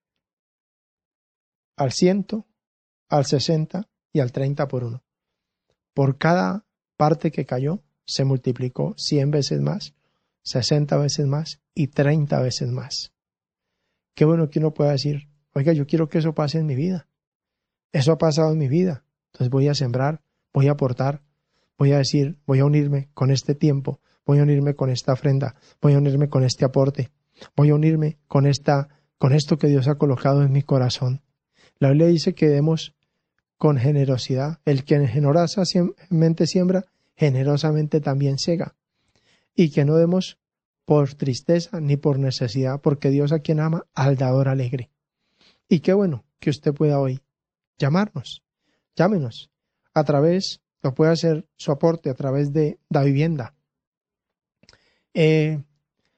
al ciento, al sesenta y al treinta por uno. Por cada parte que cayó, se multiplicó cien veces más, sesenta veces más y treinta veces más. Qué bueno que uno pueda decir, oiga, yo quiero que eso pase en mi vida. Eso ha pasado en mi vida. Entonces voy a sembrar, voy a aportar, voy a decir, voy a unirme con este tiempo, voy a unirme con esta ofrenda, voy a unirme con este aporte, voy a unirme con esta, con esto que Dios ha colocado en mi corazón. La Biblia dice que demos con generosidad. El que generosamente siembra, generosamente también ciega. Y que no demos por tristeza ni por necesidad, porque Dios a quien ama, al dador alegre. Y qué bueno que usted pueda hoy llamarnos, llámenos, a través, lo puede hacer su aporte a través de Da Vivienda. Eh,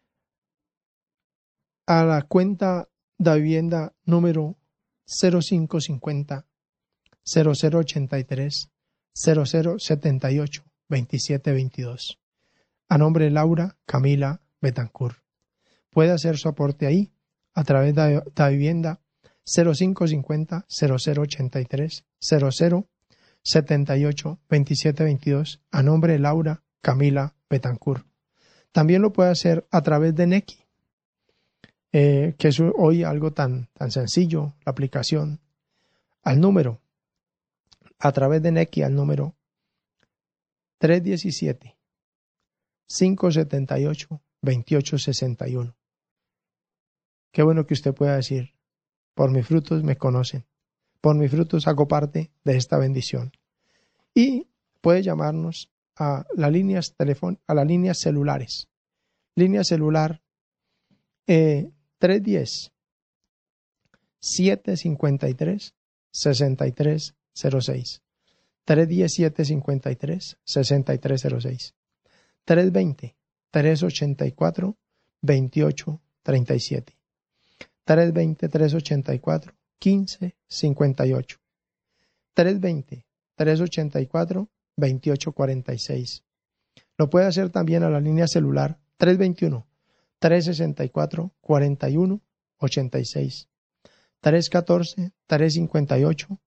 a la cuenta Da Vivienda número cero cinco cincuenta, cero cero ochenta y tres, cero cero setenta y ocho, veintisiete veintidós. A nombre de Laura Camila Betancourt. Puede hacer su aporte ahí a través de Da Vivienda cero cinco cincuenta, cero cero ochenta y tres, cero cero setenta y ocho, veintisiete veintidós. A nombre de Laura Camila Betancourt. También lo puede hacer a través de Nequi, eh, que es hoy algo tan, tan sencillo, la aplicación, al número, a través de Nequi al número tres diecisiete, cinco setenta y ocho, veintiocho sesenta y uno. Qué bueno que usted pueda decir, por mis frutos me conocen, por mis frutos hago parte de esta bendición. Y puede llamarnos a las líneas telefón, a las líneas celulares. Línea celular eh, tres diez, siete cincuenta y tres, sesenta y tres cero seis. tres diez, siete cincuenta y tres, sesenta y tres cero seis. tres veinte, tres ochenta y cuatro, veintiocho treinta y siete. tres veinte, tres ochenta y cuatro, quince cincuenta y ocho. tres veinte, tres ochenta y cuatro, veintiocho cuarenta y seis. Lo puede hacer también a la línea celular tres veintiuno, tres sesenta y cuatro, cuarenta y uno ochenta y seis. tres catorce, tres cincuenta y ocho,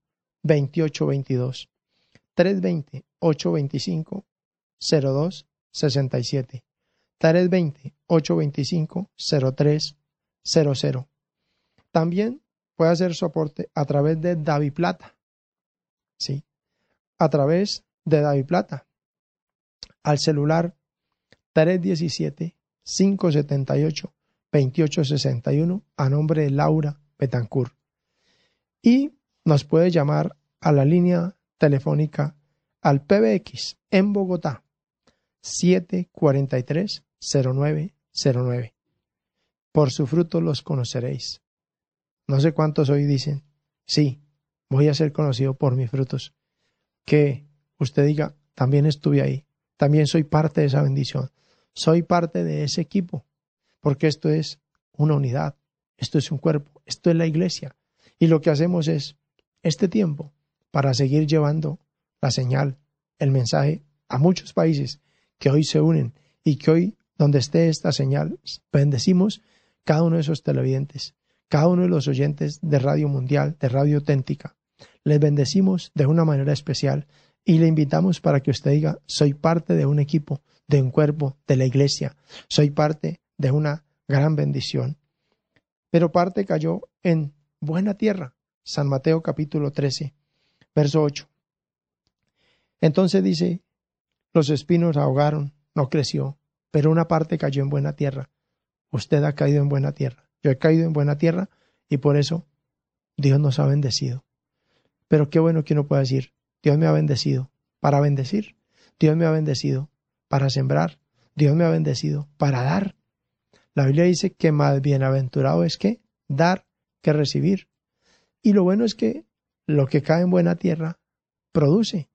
veintiocho veintidós. tres dos cero, ocho dos cinco, cero dos seis siete. tres dos cero, ocho dos cinco, cero tres cero cero. También puede hacer soporte a través de DaviPlata. Sí, a través de DaviPlata. Al celular tres uno siete, cinco siete ocho, dos ocho seis uno a nombre de Laura Betancourt. Y nos puede llamar a la línea telefónica al P B X en Bogotá, siete cuatro tres, cero nueve cero nueve. Por su fruto los conoceréis. No sé cuántos hoy dicen, sí, voy a ser conocido por mis frutos. Que usted diga, también estuve ahí, también soy parte de esa bendición, soy parte de ese equipo, porque esto es una unidad, esto es un cuerpo, esto es la iglesia. Y lo que hacemos es, este tiempo, para seguir llevando la señal, el mensaje a muchos países que hoy se unen y que hoy, donde esté esta señal, bendecimos cada uno de esos televidentes, cada uno de los oyentes de Radio Mundial, de Radio Auténtica. Les bendecimos de una manera especial y le invitamos para que usted diga, soy parte de un equipo, de un cuerpo, de la iglesia, soy parte de una gran bendición. Pero parte cayó en buena tierra. San Mateo capítulo trece, verso ocho. Entonces dice, los espinos ahogaron, no creció, pero una parte cayó en buena tierra. Usted ha caído en buena tierra. Yo he caído en buena tierra y por eso Dios nos ha bendecido. Pero qué bueno que uno pueda decir, Dios me ha bendecido para bendecir. Dios me ha bendecido para sembrar. Dios me ha bendecido para dar. La Biblia dice que más bienaventurado es que dar que recibir. Y lo bueno es que lo que cae en buena tierra produce.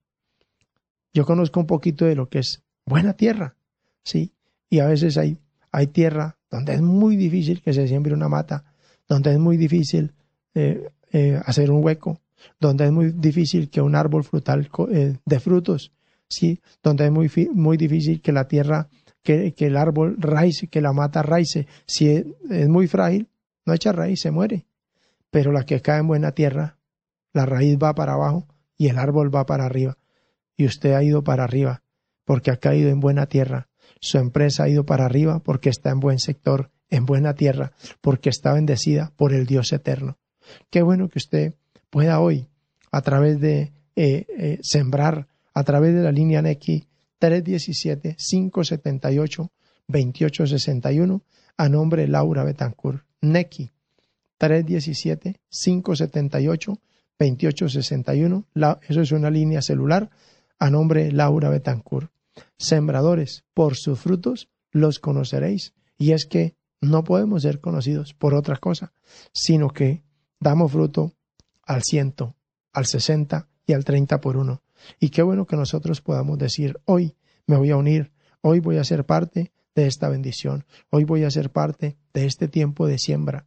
Yo conozco un poquito de lo que es buena tierra, ¿sí? Y a veces hay, hay tierra donde es muy difícil que se siembre una mata, donde es muy difícil eh, eh, hacer un hueco, donde es muy difícil que un árbol frutal eh, dé frutos, ¿sí? Donde es muy, muy difícil que la tierra, que, que el árbol raice, que la mata raice. Si es, es muy frágil, no echa raíz, se muere. Pero la que cae en buena tierra, la raíz va para abajo y el árbol va para arriba. Y usted ha ido para arriba porque ha caído en buena tierra. Su empresa ha ido para arriba porque está en buen sector, en buena tierra, porque está bendecida por el Dios eterno. Qué bueno que usted pueda hoy, a través de eh, eh, sembrar, a través de la línea N E C I tres uno siete, cinco siete ocho, dos ocho seis uno, a nombre de Laura Betancourt. N E C I tres uno siete, cinco siete ocho, dos ocho seis uno, la, eso es una línea celular, a nombre de Laura Betancourt. Sembradores, por sus frutos los conoceréis. Y es que no podemos ser conocidos por otra cosa, sino que damos fruto al ciento, al sesenta y al treinta por uno. Y qué bueno que nosotros podamos decir, hoy me voy a unir, hoy voy a ser parte de esta bendición, hoy voy a ser parte de este tiempo de siembra,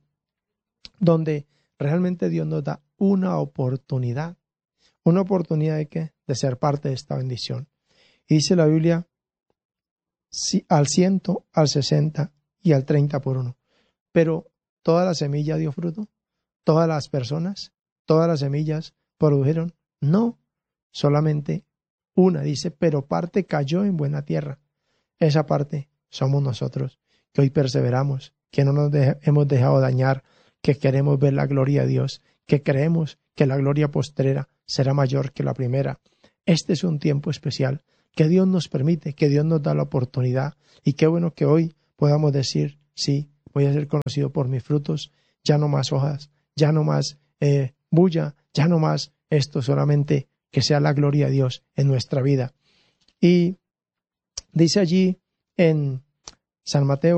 donde realmente Dios nos da una oportunidad, una oportunidad de que de ser parte de esta bendición. Y dice la Biblia, si, al ciento, al sesenta y al treinta por uno. Pero toda la semilla dio fruto, todas las personas, todas las semillas produjeron, no, solamente una, dice, pero parte cayó en buena tierra. Esa parte somos nosotros, que hoy perseveramos, que no nos de, hemos dejado dañar, que queremos ver la gloria de Dios, que creemos que la gloria postrera será mayor que la primera. Este es un tiempo especial que Dios nos permite, que Dios nos da la oportunidad, y qué bueno que hoy podamos decir, sí, voy a ser conocido por mis frutos, ya no más hojas, ya no más eh, bulla, ya no más esto, solamente que sea la gloria de Dios en nuestra vida. Y dice allí en San Mateo